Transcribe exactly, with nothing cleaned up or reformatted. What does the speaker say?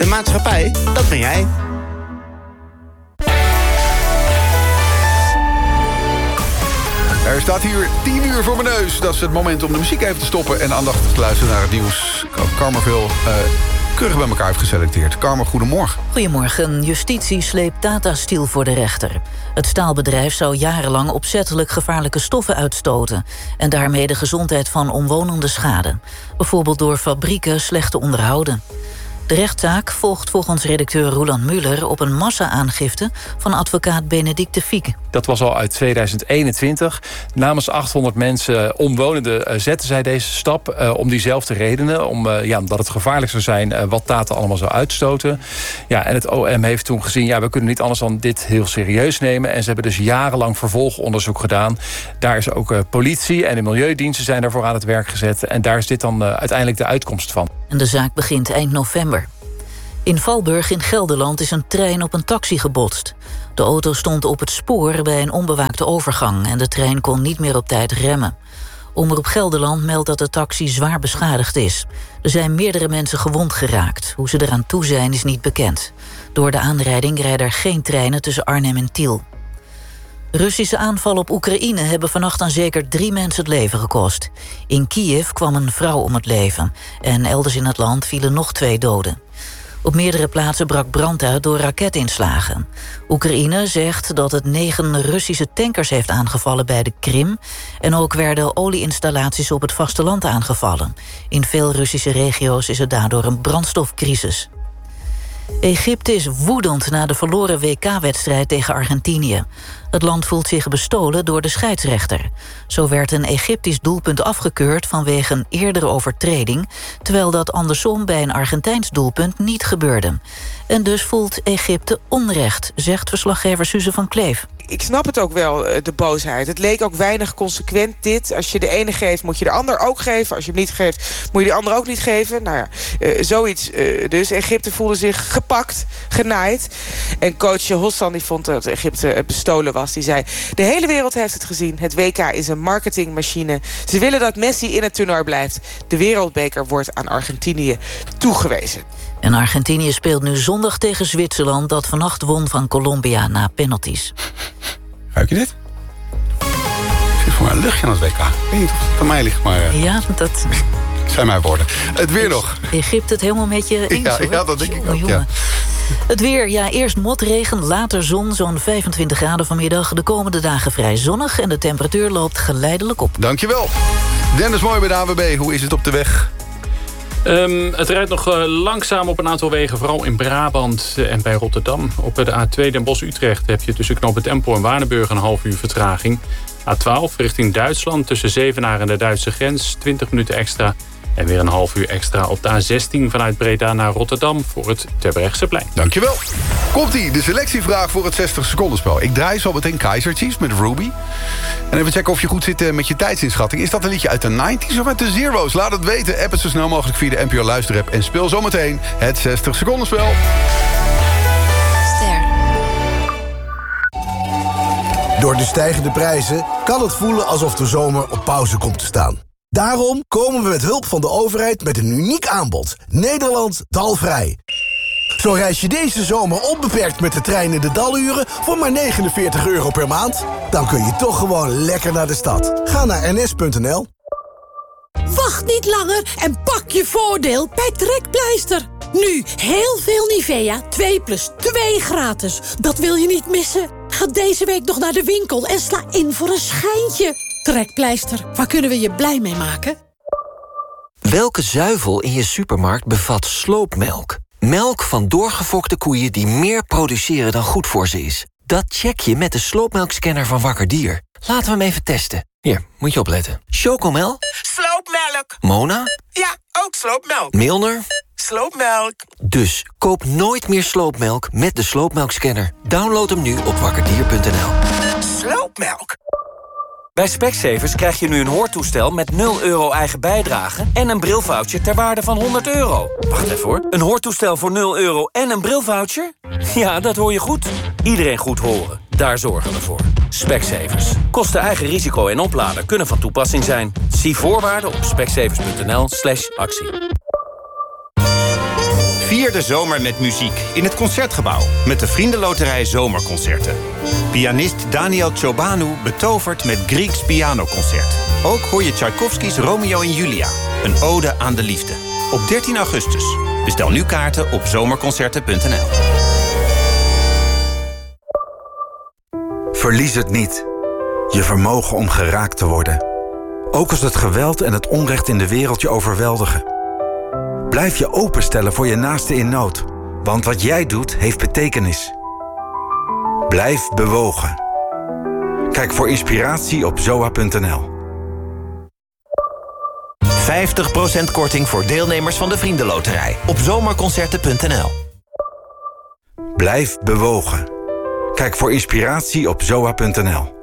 maatschappij, dat ben jij. Er staat hier tien uur voor mijn neus. Dat is het moment om de muziek even te stoppen en aandachtig te luisteren naar het nieuws. Karmerveel uh, keurig bij elkaar heeft geselecteerd. Karmer, goedemorgen. Goedemorgen. Justitie sleept Tata Steel voor de rechter. Het staalbedrijf zou jarenlang opzettelijk gevaarlijke stoffen uitstoten en daarmee de gezondheid van omwonenden schaden. Bijvoorbeeld door fabrieken slecht te onderhouden. De rechtszaak volgt volgens redacteur Roland Muller op een massa-aangifte van advocaat Benedict de Fiek. Dat was al uit tweeduizend eenentwintig. Namens achthonderd mensen, omwonenden, uh, zetten zij deze stap uh, om diezelfde redenen. Om, uh, ja, omdat het gevaarlijk zou zijn uh, wat Tata allemaal zou uitstoten. Ja, en het O M heeft toen gezien, ja, we kunnen niet anders dan dit heel serieus nemen. En ze hebben dus jarenlang vervolgonderzoek gedaan. Daar is ook uh, politie en de milieudiensten zijn daarvoor aan het werk gezet. En daar is dit dan uh, uiteindelijk de uitkomst van. En de zaak begint eind november. In Valburg in Gelderland is een trein op een taxi gebotst. De auto stond op het spoor bij een onbewaakte overgang en de trein kon niet meer op tijd remmen. Omroep Gelderland meldt dat de taxi zwaar beschadigd is. Er zijn meerdere mensen gewond geraakt. Hoe ze eraan toe zijn is niet bekend. Door de aanrijding rijden er geen treinen tussen Arnhem en Tiel. Russische aanvallen op Oekraïne hebben vannacht aan zeker drie mensen het leven gekost. In Kiev kwam een vrouw om het leven en elders in het land vielen nog twee doden. Op meerdere plaatsen brak brand uit door raketinslagen. Oekraïne zegt dat het negen Russische tankers heeft aangevallen bij de Krim en ook werden olieinstallaties op het vasteland aangevallen. In veel Russische regio's is er daardoor een brandstofcrisis. Egypte is woedend na de verloren W K-wedstrijd tegen Argentinië. Het land voelt zich bestolen door de scheidsrechter. Zo werd een Egyptisch doelpunt afgekeurd vanwege een eerdere overtreding, terwijl dat andersom bij een Argentijns doelpunt niet gebeurde. En dus voelt Egypte onrecht, zegt verslaggever Suze van Kleef. Ik snap het ook wel, de boosheid. Het leek ook weinig consequent dit. Als je de ene geeft, moet je de ander ook geven. Als je hem niet geeft, moet je de ander ook niet geven. Nou ja, uh, zoiets uh, dus. Egypte voelde zich gepakt, genaaid. En coach Hossan die vond dat Egypte bestolen was. Die zei, de hele wereld heeft het gezien. Het W K is een marketingmachine. Ze willen dat Messi in het toernooi blijft. De wereldbeker wordt aan Argentinië toegewezen. En Argentinië speelt nu zondag tegen Zwitserland, dat vannacht won van Colombia na penalties. Ruik je dit? Ik zit voor mij een luchtje aan het W K. Ik weet niet of het aan mij ligt, maar... Uh... Ja, dat... zijn mijn woorden. Het weer nog. Egypte het helemaal met je eens, ja, hoor. Ja, dat denk ik ook, jongen. ja. Het weer, ja, eerst motregen, later zon, zo'n vijfentwintig graden vanmiddag. De komende dagen vrij zonnig en de temperatuur loopt geleidelijk op. Dankjewel. Dennis Mooi bij de A W B. Hoe is het op de weg? Um, het rijdt nog uh, langzaam op een aantal wegen, vooral in Brabant en bij Rotterdam. Op de A twee Den Bosch-Utrecht heb je tussen knooppunt Empel en Waardenburg een half uur vertraging. A twaalf richting Duitsland tussen Zevenaar en de Duitse grens, twintig minuten extra. En weer een half uur extra op de A zestien vanuit Breda naar Rotterdam voor het Terbrechtseplein. Dankjewel. Komt-ie, de selectievraag voor het zestig seconden spel. Ik draai zo meteen Kaiser Chiefs met Ruby. En even checken of je goed zit met je tijdsinschatting. Is dat een liedje uit de negentig's of uit de zero's? Laat het weten. App het zo snel mogelijk via de N P O luisterapp. En speel zometeen het zestig seconden spel. Ster. Door de stijgende prijzen kan het voelen alsof de zomer op pauze komt te staan. Daarom komen we met hulp van de overheid met een uniek aanbod. Nederland dalvrij. Zo reis je deze zomer onbeperkt met de trein in de daluren voor maar negenenveertig euro per maand. Dan kun je toch gewoon lekker naar de stad. Ga naar n s punt n l. Wacht niet langer en pak je voordeel bij Trekpleister. Nu heel veel Nivea, twee plus twee gratis. Dat wil je niet missen. Ga deze week nog naar de winkel en sla in voor een schijntje. Trekpleister, waar kunnen we je blij mee maken? Welke zuivel in je supermarkt bevat sloopmelk? Melk van doorgefokte koeien die meer produceren dan goed voor ze is. Dat check je met de sloopmelkscanner van Wakker Dier. Laten we hem even testen. Hier, moet je opletten. Chocomel? Sloopmelk. Mona? Ja, ook sloopmelk. Milner? Sloopmelk. Dus koop nooit meer sloopmelk met de sloopmelkscanner. Download hem nu op wakkerdier punt n l. Sloopmelk. Bij Specsavers krijg je nu een hoortoestel met nul euro eigen bijdrage en een brilvoucher ter waarde van honderd euro. Wacht even hoor. Een hoortoestel voor nul euro en een brilvoucher? Ja, dat hoor je goed. Iedereen goed horen. Daar zorgen we voor. Specsavers. Kosten eigen risico en oplader kunnen van toepassing zijn. Zie voorwaarden op specsavers punt n l slash actie. Vier de zomer met muziek in het Concertgebouw met de Vriendenloterij Zomerconcerten. Pianist Daniel Ciobanu betovert met Grieks pianoconcert. Ook hoor je Tchaikovsky's Romeo en Julia, een ode aan de liefde. Op dertien augustus. Bestel nu kaarten op zomerconcerten punt n l. Verlies het niet. Je vermogen om geraakt te worden. Ook als het geweld en het onrecht in de wereld je overweldigen. Blijf je openstellen voor je naaste in nood. Want wat jij doet, heeft betekenis. Blijf bewogen. Kijk voor inspiratie op zoa punt n l. vijftig procent korting voor deelnemers van de Vriendenloterij op zomerconcerten punt n l. Blijf bewogen. Kijk voor inspiratie op zoa punt n l.